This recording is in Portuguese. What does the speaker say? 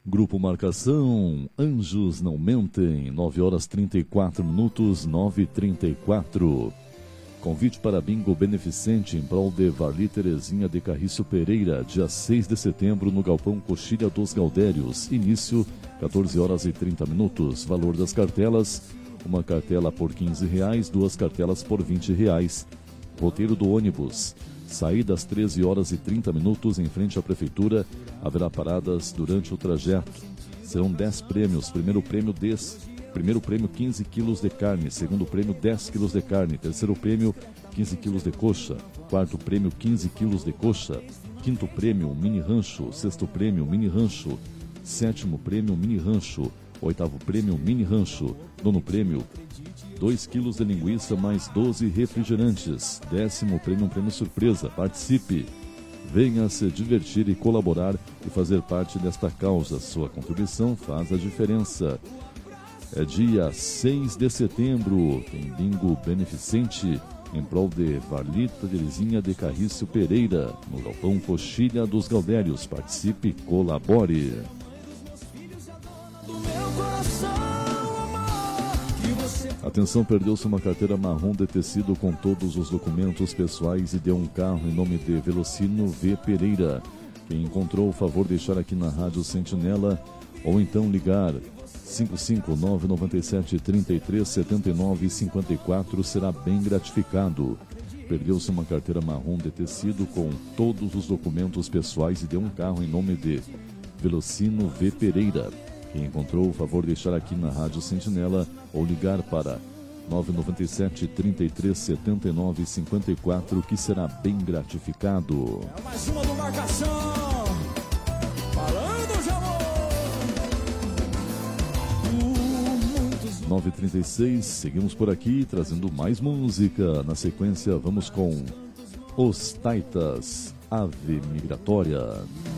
Grupo Marcação, Anjos Não Mentem, 9h34, 9h34. Convite para bingo beneficente em prol de Varli Terezinha de Carriço Pereira, dia 6 de setembro, no Galpão Coxilha dos Gaudérios. Início, 14h30. Valor das cartelas: uma cartela por R$15, 2 cartelas por R$20. Roteiro do ônibus: saída às 13h30 em frente à prefeitura. Haverá paradas durante o trajeto. Serão 10 prêmios. Primeiro prêmio 15 quilos de carne. Segundo prêmio 10 quilos de carne. Terceiro prêmio 15 quilos de coxa. Quarto prêmio 15 quilos de coxa. Quinto prêmio mini rancho. Sexto prêmio mini rancho. Sétimo prêmio mini rancho. Oitavo prêmio mini rancho. Nono prêmio 2 quilos de linguiça mais 12 refrigerantes. Décimo prêmio, um prêmio surpresa. Participe! Venha se divertir e colaborar e fazer parte desta causa. Sua contribuição faz a diferença. É dia 6 de setembro. Tem bingo beneficente em prol de Varli Terezinha de Carriço Pereira, no Galpão Coxilha dos Gaudérios. Participe e colabore. Atenção, perdeu-se uma carteira marrom de tecido com todos os documentos pessoais e deu um carro em nome de Velocino V. Pereira. Quem encontrou, favor deixar aqui na Rádio Sentinela ou então ligar 55997337954, será bem gratificado. Perdeu-se uma carteira marrom de tecido com todos os documentos pessoais e deu um carro em nome de Velocino V. Pereira. Quem encontrou, favor deixar aqui na Rádio Sentinela ou ligar para 997-3379-54, que será bem gratificado. É mais uma do Marcação. Falando de amor. 9h36, seguimos por aqui trazendo mais música. Na sequência, vamos com Os Taitas, Ave Migratória.